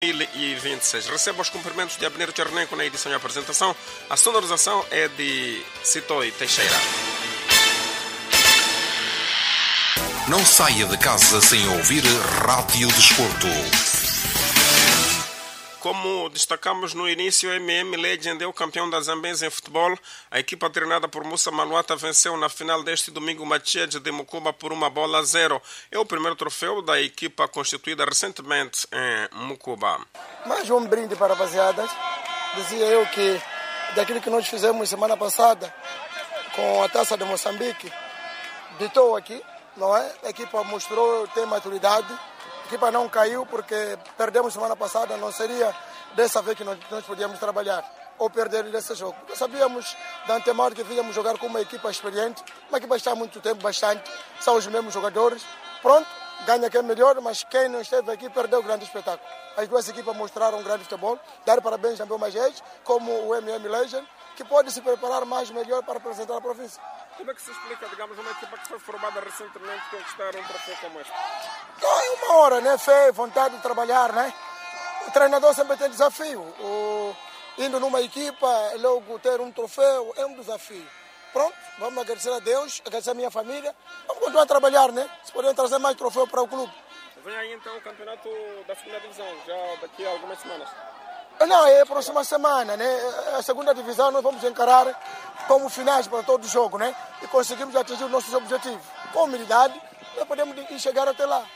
2026. Receba os cumprimentos de Abner Tcherneco na edição e apresentação. A sonorização é de Citoi Teixeira. Não saia de casa sem ouvir Rádio Desporto. Como destacamos no início, o MM Legend é o campeão da Zambésia em futebol. A equipa treinada por Musa Maluata venceu na final deste domingo o Machete de Mucuba por 1-0. É o primeiro troféu da equipa constituída recentemente em Mucuba. Mais um brinde para a rapaziada. Dizia eu que daquilo que nós fizemos semana passada com a Taça de Moçambique, ditou aqui, não é? A equipa mostrou ter maturidade. A equipa não caiu porque perdemos semana passada, não seria dessa vez que nós podíamos trabalhar ou perder desse jogo. Nós sabíamos de antemão que íamos jogar com uma equipa experiente, uma equipa que está há muito tempo, bastante, são os mesmos jogadores. Pronto, ganha quem é melhor, mas quem não esteve aqui perdeu o grande espetáculo. As duas equipas mostraram um grande futebol. Dar parabéns também ao Magés, como o MM Legend, que pode se preparar mais melhor para apresentar a província. Como é que se explica, digamos, uma equipa que foi formada recentemente conquistar um troféu como este? Então, é uma hora, né? Fé, vontade de trabalhar, né? O treinador sempre tem desafio. Indo numa equipa, logo ter um troféu é um desafio. Pronto, vamos agradecer a Deus, agradecer a minha família. Vamos continuar a trabalhar, né? Se podemos trazer mais troféu para o clube. Vem aí então o campeonato da segunda divisão, já daqui a algumas semanas. Não, é a próxima semana, né? A segunda divisão nós vamos encarar como finais para todo o jogo, né? E conseguimos atingir os nossos objetivos. Com humildade, nós podemos chegar até lá.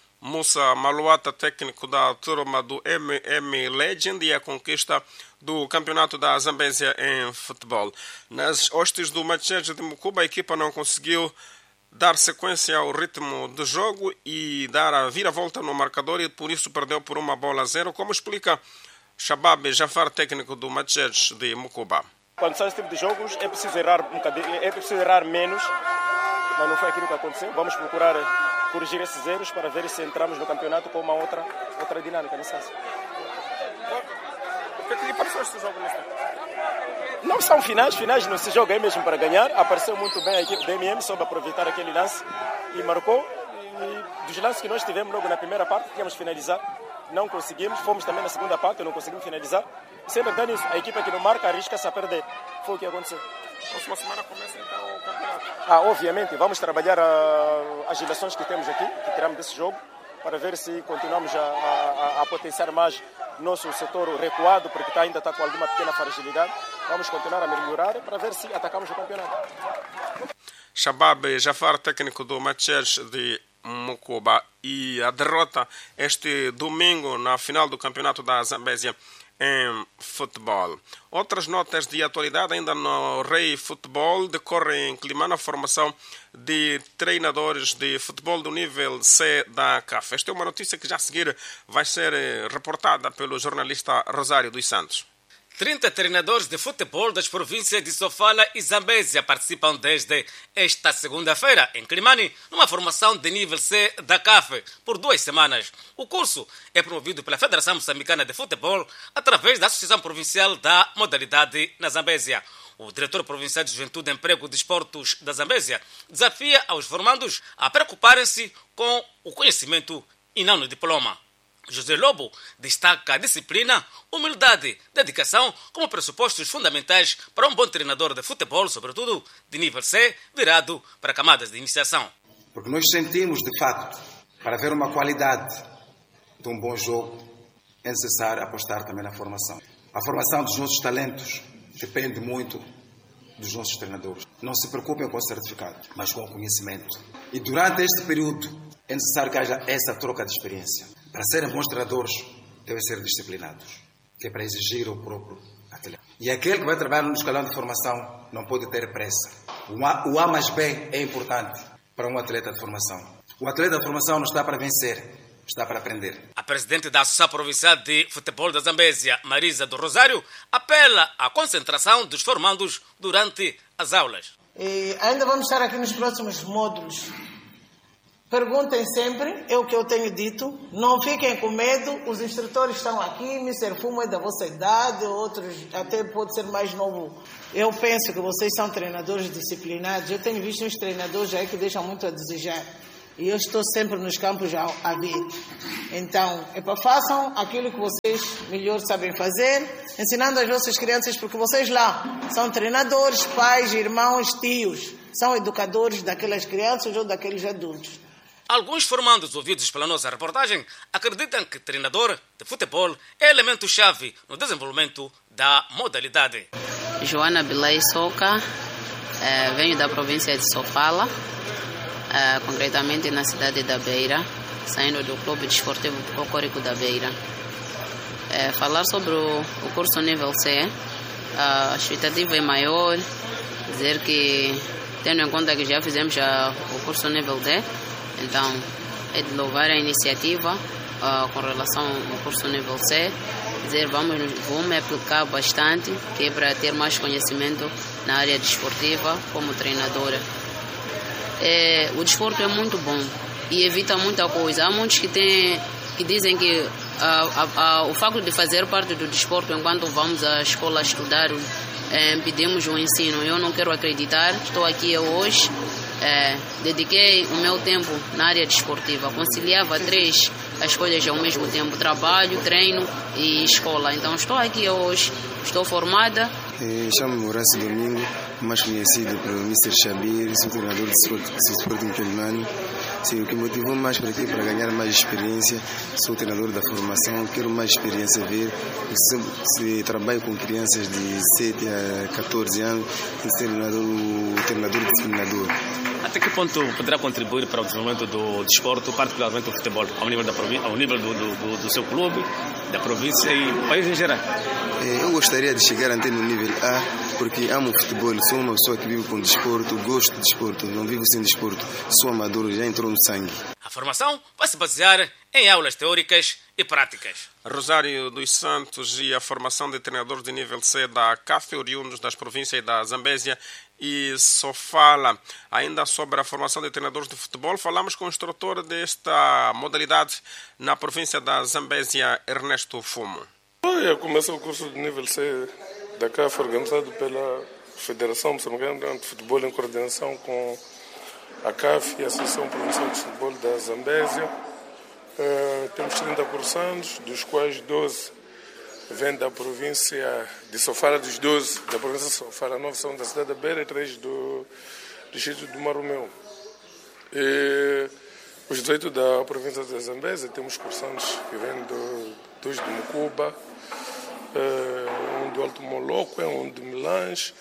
Musa Maluata, técnico da turma do MM Legend, e a conquista do campeonato da Zambésia em futebol. Nas hostes do Machete de Mucuba, a equipa não conseguiu dar sequência ao ritmo do jogo e dar a vira-volta no marcador, e por isso perdeu por 1-0, como explica Shabab Jafar, técnico do Machete de Mucuba. Quando são esse tipo de jogos, é preciso errar um bocadinho, é preciso errar menos, mas não foi aquilo que aconteceu. Vamos procurar corrigir esses erros para ver se entramos no campeonato com uma outra dinâmica, nesse caso. O que é que lhe pareceu este jogo neste? Não são finais não se joga aí mesmo para ganhar. Apareceu muito bem a equipe da MM, soube aproveitar aquele lance e marcou. E dos lances que nós tivemos logo na primeira parte, tínhamos finalizar. Não conseguimos, fomos também na segunda parte, não conseguimos finalizar. E sempre tem isso, a equipa que não marca arrisca-se a perder. Foi o que aconteceu. Próxima semana começa então o campeonato. Obviamente, vamos trabalhar as relações que temos aqui, que tiramos desse jogo, para ver se continuamos a potenciar mais nosso setor recuado, porque ainda está com alguma pequena fragilidade. Vamos continuar a melhorar para ver se atacamos o campeonato. Shabab Jafar, técnico do Machete de Mucuba. E a derrota este domingo na final do campeonato da Zambésia em futebol. Outras notas de atualidade ainda no Rei Futebol. Decorre em Climana a formação de treinadores de futebol do nível C da CAF. Esta é uma notícia que já a seguir vai ser reportada pelo jornalista Rosário dos Santos. 30 treinadores de futebol das províncias de Sofala e Zambésia participam desde esta segunda-feira em Climane, numa formação de nível C da CAF, por 2 semanas. O curso é promovido pela Federação Moçambicana de Futebol através da Associação Provincial da Modalidade na Zambésia. O diretor provincial de Juventude, Emprego e Desportos da Zambésia desafia aos formandos a preocuparem-se com o conhecimento e não no diploma. José Lobo destaca a disciplina, humildade, dedicação como pressupostos fundamentais para um bom treinador de futebol, sobretudo de nível C, virado para camadas de iniciação. Porque nós sentimos, de facto, para ver uma qualidade de um bom jogo, é necessário apostar também na formação. A formação dos nossos talentos depende muito dos nossos treinadores. Não se preocupem com o certificado, mas com o conhecimento. E durante este período é necessário que haja essa troca de experiência. Para serem bons treinadores, devem ser disciplinados, que é para exigir o próprio atleta. E aquele que vai trabalhar no escalão de formação não pode ter pressa. O A mais B é importante para um atleta de formação. O atleta de formação não está para vencer, está para aprender. A presidente da Associação Provincial de Futebol da Zambésia, Marisa do Rosário, apela à concentração dos formandos durante as aulas. E ainda vamos estar aqui nos próximos módulos. Perguntem sempre, é o que eu tenho dito, não fiquem com medo, os instrutores estão aqui, Mr. Fumo é da vossa idade, outros até pode ser mais novo. Eu penso que vocês são treinadores disciplinados, eu tenho visto uns treinadores aí que deixam muito a desejar. E eu estou sempre nos campos a ver. Então, façam aquilo que vocês melhor sabem fazer, ensinando as vossas crianças, porque vocês lá são treinadores, pais, irmãos, tios, são educadores daquelas crianças ou daqueles adultos. Alguns formandos ouvidos pela nossa reportagem acreditam que treinador de futebol é elemento-chave no desenvolvimento da modalidade. Joana Bilay Soca, venho da província de Sofala, concretamente na cidade da Beira, saindo do Clube Desportivo Cocorico da Beira. Falar sobre o curso nível C, a expectativa é maior, dizer que, tendo em conta que já fizemos o curso nível D, então é de louvar a iniciativa com relação ao curso nível C, dizer vamos aplicar bastante, que é para ter mais conhecimento na área desportiva como treinadora. O desporto é muito bom e evita muita coisa. Há muitos que dizem que o facto de fazer parte do desporto enquanto vamos à escola estudar, pedimos um ensino. Eu não quero acreditar, estou aqui hoje, dediquei o meu tempo na área desportiva, conciliava as coisas ao mesmo tempo, trabalho, treino e escola. Então estou aqui hoje, estou formada. Chamo-me Horácio Domingo, mais conhecido pelo Mr. Shabir, sou treinador de esporte em Quelimane. O que motivou mais para aqui, para ganhar mais experiência, sou treinador da formação, quero mais experiência ver. Se trabalho com crianças de 7 a 14 anos, sou treinador disciplinador. Até que ponto poderá contribuir para o desenvolvimento do desporto, particularmente do futebol, ao nível do seu clube, da província e do país em geral? Eu gostaria de chegar até no nível A, porque amo o futebol, sou uma pessoa que vive com desporto, gosto de desporto, não vivo sem desporto, sou amador, já entrou no sangue. A formação vai se basear em aulas teóricas e práticas. Rosário dos Santos e a formação de treinadores de nível C da CAF, oriundos das províncias da Zambésia e Sofala. Ainda sobre a formação de treinadores de futebol, falamos com o instrutor desta modalidade na província da Zambésia, Ernesto Fumo. Começou o curso de nível C da CAF, organizado pela Federação Moçambicana de Futebol em coordenação com a CAF e a Associação Provincial de Futebol da Zambésia. Temos 30 cursandos, dos quais 12 vêm da província de Sofala, dos 12 da província de Sofala, 9 são da cidade da Beira e 3 do distrito do Maromeu. Os 18 da província da Zambésia, temos cursandos que vêm dois de Mucuba, um do Alto Moloco, um de Milange,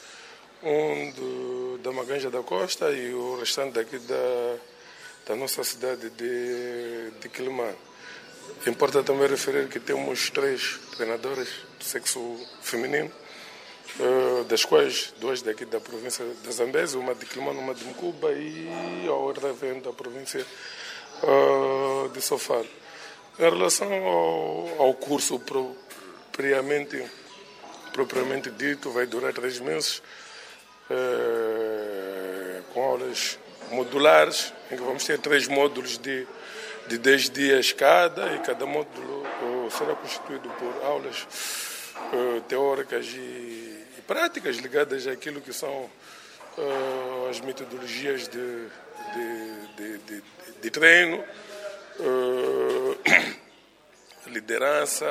da Maganja da Costa e o restante daqui da nossa cidade de Quelimane. Importa também referir que temos 3 treinadoras do sexo feminino, das quais 2 daqui da província da Zambésia, uma de Quelimane, uma de Mucuba e a outra vem da província de Sofala. Em relação ao curso propriamente dito, vai durar 3 meses, com aulas modulares, em que vamos ter 3 módulos de 10 dias cada, e cada módulo será constituído por aulas teóricas e práticas ligadas àquilo que são as metodologias de treino, liderança,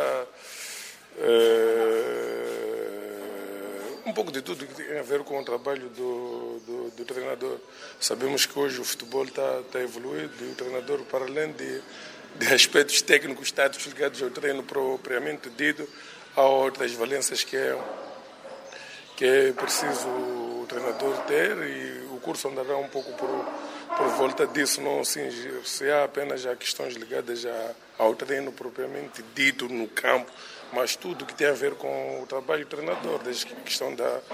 um pouco de tudo que tem a ver com o trabalho do treinador. Sabemos que hoje o futebol está evoluído e o treinador, para além de aspectos técnicos, táticos ligados ao treino propriamente dito, há outras valências que é preciso o treinador ter, e o curso andará um pouco por volta disso, não se há apenas questões ligadas ao treino propriamente dito no campo, mas tudo que tem a ver com o trabalho do treinador, desde a questão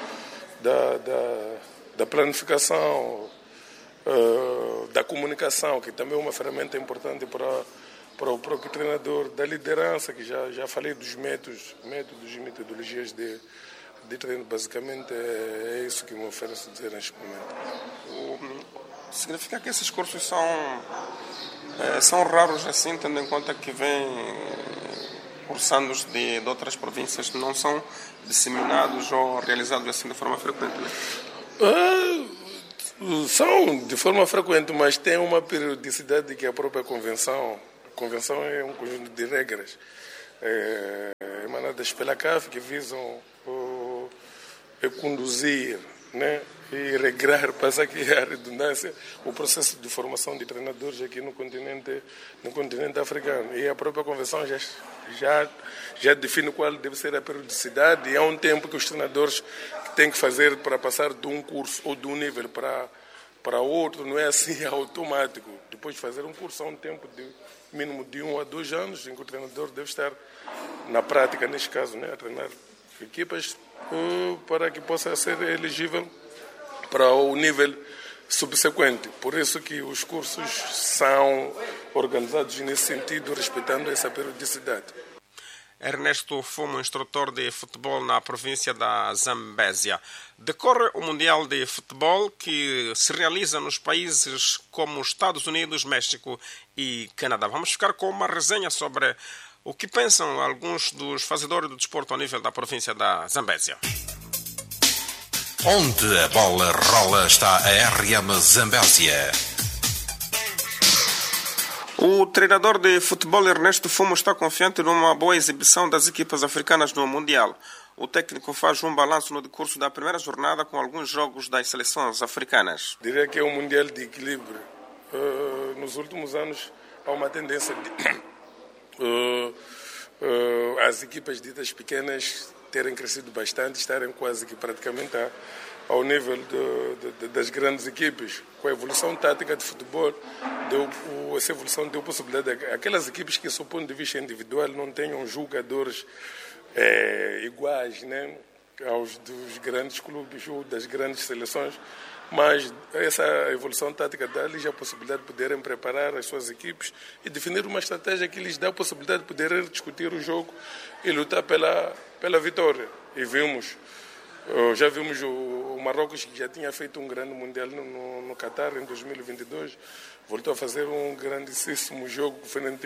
da planificação, da comunicação, que também é uma ferramenta importante para o próprio treinador, da liderança, que já falei dos métodos e metodologias de treino. Basicamente é isso que me ofereço dizer neste momento. Significa que esses cursos são raros assim, tendo em conta que vêm cursandos de outras províncias, não são disseminados ou realizados assim de forma frequente, né? São de forma frequente, mas tem uma periodicidade que a própria convenção. A convenção é um conjunto de regras emanadas pela CAF que visam conduzir, né, e regrar, passa aqui a redundância, o processo de formação de treinadores aqui no continente africano. E a própria convenção já define qual deve ser a periodicidade e há um tempo que os treinadores têm que fazer para passar de um curso ou de um nível para outro, não é assim automático. Depois de fazer um curso há um tempo de mínimo de 1 a 2 anos em que o treinador deve estar na prática, neste caso, né, a treinar equipas para que possa ser elegível para o nível subsequente. Por isso que os cursos são organizados nesse sentido, respeitando essa periodicidade. Ernesto Fumo, instrutor de futebol na província da Zambésia. Decorre o Mundial de Futebol que se realiza nos países como Estados Unidos, México e Canadá. Vamos ficar com uma resenha sobre o que pensam alguns dos fazedores do desporto ao nível da província da Zambésia. Onde a bola rola está a RM Zambésia. O treinador de futebol Ernesto Fumo está confiante numa boa exibição das equipas africanas no Mundial. O técnico faz um balanço no decurso da primeira jornada com alguns jogos das seleções africanas. Diria que é um Mundial de equilíbrio. Nos últimos anos há uma tendência de as equipas ditas pequenas terem crescido bastante, estarem quase que praticamente ao nível das grandes equipes. Com a evolução tática de futebol, essa evolução deu possibilidade a aquelas equipes que, do ponto de vista individual, não tenham jogadores iguais, né, aos dos grandes clubes ou das grandes seleções, mas essa evolução tática dá-lhes a possibilidade de poderem preparar as suas equipes e definir uma estratégia que lhes dá a possibilidade de poderem discutir o jogo e lutar pela vitória. E já vimos o Marrocos, que já tinha feito um grande Mundial no Qatar em 2022, voltou a fazer um grandíssimo jogo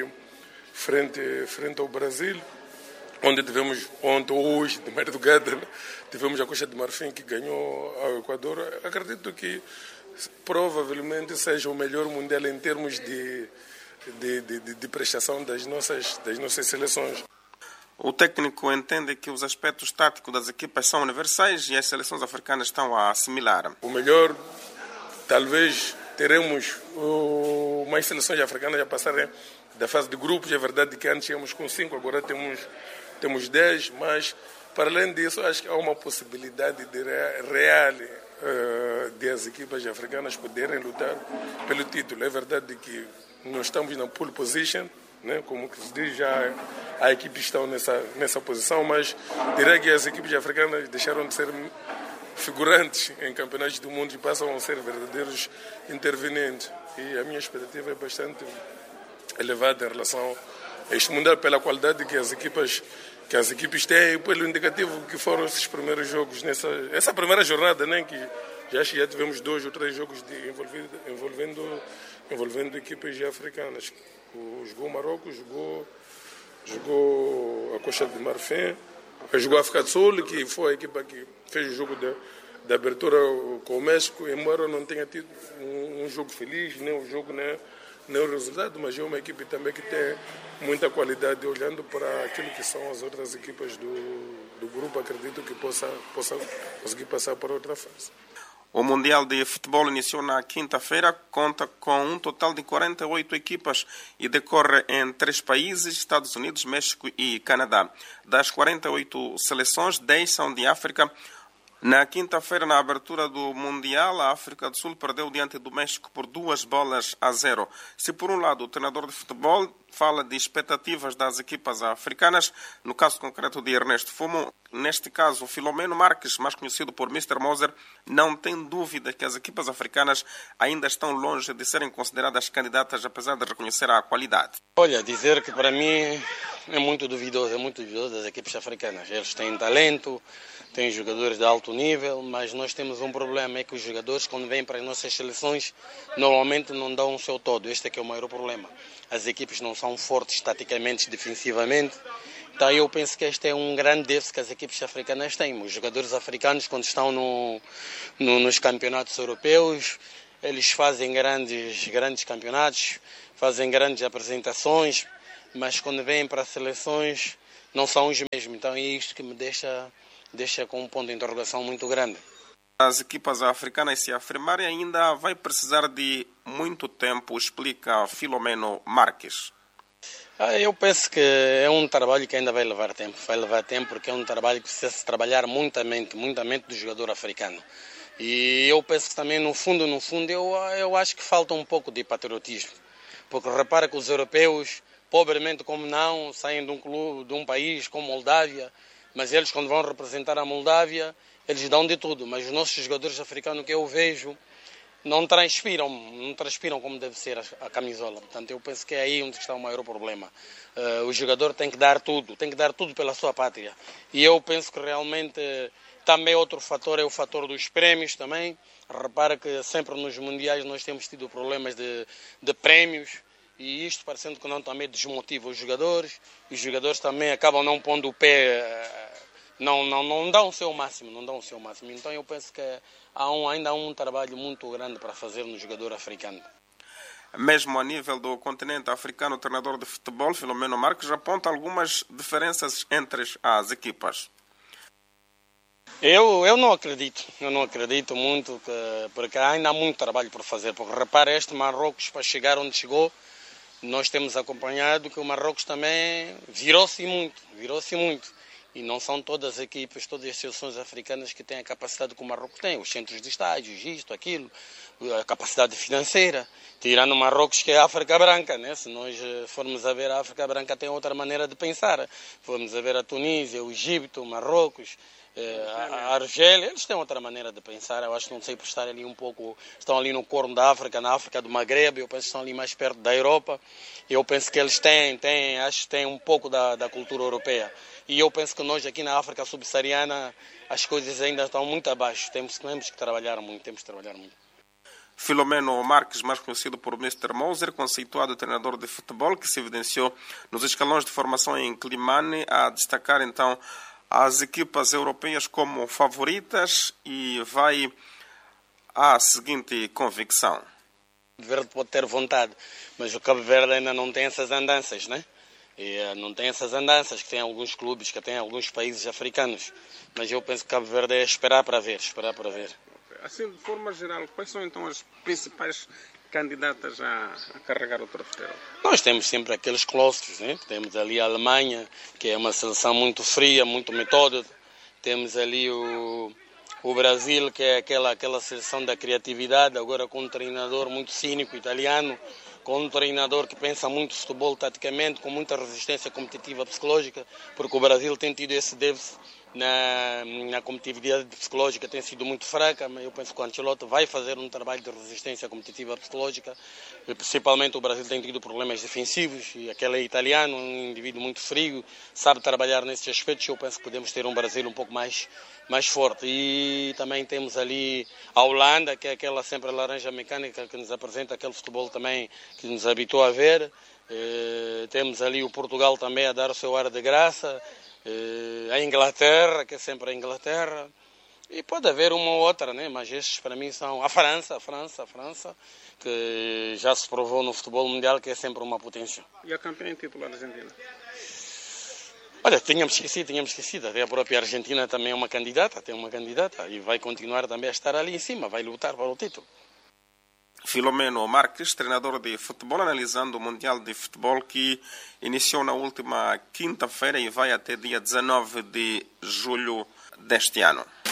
frente ao Brasil, onde tivemos hoje, de madrugada, tivemos a Costa de Marfim que ganhou ao Equador. Acredito que provavelmente seja o melhor Mundial em termos de prestação das nossas seleções. O técnico entende que os aspectos táticos das equipas são universais e as seleções africanas estão a assimilar. O melhor, talvez teremos mais seleções africanas a passarem da fase de grupos. É verdade que antes tínhamos com 5, agora temos 10, mas para além disso acho que há uma possibilidade real de as equipas africanas poderem lutar pelo título. É verdade que nós estamos na pole position, né? Como se diz, já a equipe está nessa posição, mas direi que as equipes africanas deixaram de ser figurantes em campeonatos do mundo e passam a ser verdadeiros intervenientes. E a minha expectativa é bastante elevada em relação a este Mundial, pela qualidade que as equipes têm e pelo indicativo que foram esses primeiros jogos, essa primeira jornada, né? Que já tivemos 2 ou 3 jogos envolvendo equipes africanas. Jogou o Marrocos, jogou a Costa de Marfim, jogou a África do Sul, que foi a equipa que fez o jogo de abertura com o México, embora não tenha tido um jogo feliz, nem o jogo, nem o resultado, mas é uma equipe também que tem muita qualidade. Olhando para aquilo que são as outras equipas do grupo, acredito que possa conseguir passar para outra fase. O Mundial de Futebol iniciou na quinta-feira, conta com um total de 48 equipas e decorre em 3 países, Estados Unidos, México e Canadá. Das 48 seleções, 10 são de África. Na quinta-feira, na abertura do Mundial, a África do Sul perdeu diante do México por 2-0. Se por um lado o treinador de futebol fala de expectativas das equipas africanas, no caso concreto de Ernesto Fumo, neste caso o Filomeno Marques, mais conhecido por Mr. Moser, não tem dúvida que as equipas africanas ainda estão longe de serem consideradas candidatas, apesar de reconhecer a qualidade. Olha, dizer que para mim é muito duvidoso das equipes africanas. Eles têm talento, têm jogadores de alto nível, mas nós temos um problema, é que os jogadores, quando vêm para as nossas seleções, normalmente não dão o seu todo. Este é que é o maior problema. As equipes não são fortes taticamente, defensivamente, Então eu penso que este é um grande déficit que as equipes africanas têm. Os jogadores africanos, quando estão nos campeonatos europeus, eles fazem grandes campeonatos, fazem grandes apresentações, mas quando vêm para as seleções não são os mesmos. Então é isto que me deixa com um ponto de interrogação muito grande. As equipas africanas se afirmarem ainda vai precisar de muito tempo, explica Filomeno Marques. Eu penso que é um trabalho que ainda vai levar tempo. Vai levar tempo porque é um trabalho que precisa trabalhar muita mente do jogador africano. E eu penso que também, no fundo, eu acho que falta um pouco de patriotismo. Porque repara que os europeus, pobremente como não, saem de um clube, de um país como Moldávia, mas eles quando vão representar a Moldávia, eles dão de tudo. Mas os nossos jogadores africanos que eu vejo, não transpiram como deve ser a camisola. Portanto, eu penso que é aí onde está o maior problema. O jogador tem que dar tudo pela sua pátria. E eu penso que realmente também outro fator é o fator dos prémios também. Repara que sempre nos mundiais nós temos tido problemas de prémios e isto parecendo que não também desmotiva os jogadores. Os jogadores também acabam não pondo o pé... Não dão o seu máximo, Então eu penso que ainda há um trabalho muito grande para fazer no jogador africano. Mesmo a nível do continente africano, o treinador de futebol, Filomeno Marques, aponta algumas diferenças entre as equipas. Eu não acredito muito, porque ainda há muito trabalho por fazer. Porque repara, este Marrocos, para chegar onde chegou, nós temos acompanhado que o Marrocos também virou-se muito. E não são todas as equipes, todas as seleções africanas que têm a capacidade que o Marrocos tem, os centros de estádios, isto, aquilo, a capacidade financeira. Tirando o Marrocos, que é a África Branca, né? Se nós formos a ver, a África Branca tem outra maneira de pensar. Formos a ver a Tunísia, o Egito, o Marrocos, a Argélia, eles têm outra maneira de pensar. Eu acho que não sei por estar ali um pouco, estão ali no Corno da África, na África do Magreb, eu penso que estão ali mais perto da Europa. Eu penso que eles acho que têm um pouco da cultura europeia. E eu penso que nós aqui na África subsaariana as coisas ainda estão muito abaixo. Temos que trabalhar muito, Filomeno Marques, mais conhecido por Mr. Moser, conceituado treinador de futebol, que se evidenciou nos escalões de formação em Climane, a destacar então as equipas europeias como favoritas e vai à seguinte convicção. O Cabo Verde pode ter vontade, mas o Cabo Verde ainda não tem essas andanças, né? Não tem essas andanças que tem alguns clubes, que tem alguns países africanos. Mas eu penso que Cabo Verde é esperar para ver. Assim, de forma geral, quais são então as principais candidatas a carregar o troféu? Nós temos sempre aqueles colossos, né? Temos ali a Alemanha, que é uma seleção muito fria, muito metódica. Temos ali o Brasil, que é aquela seleção da criatividade, agora com um treinador muito cínico, italiano, com um treinador que pensa muito futebol taticamente, com muita resistência competitiva psicológica, porque o Brasil tem tido esse déficit na competitividade psicológica, tem sido muito fraca, mas eu penso que o Ancelotti vai fazer um trabalho de resistência competitiva psicológica, e principalmente o Brasil tem tido problemas defensivos, e aquele é italiano, um indivíduo muito frio, sabe trabalhar nesses aspectos. Eu penso que podemos ter um Brasil um pouco mais forte. E também temos ali a Holanda, que é aquela sempre laranja mecânica que nos apresenta aquele futebol também que nos habituou a ver. Temos ali o Portugal também a dar o seu ar de graça, a Inglaterra, que é sempre a Inglaterra, e pode haver uma ou outra, né? Mas estes para mim são a França, que já se provou no futebol mundial que é sempre uma potência. E a campeã titular argentina? Olha, tínhamos esquecido, até a própria Argentina também é uma candidata, e vai continuar também a estar ali em cima, vai lutar para o título. Filomeno Marques, treinador de futebol, analisando o Mundial de Futebol que iniciou na última quinta-feira e vai até dia 19 de julho deste ano.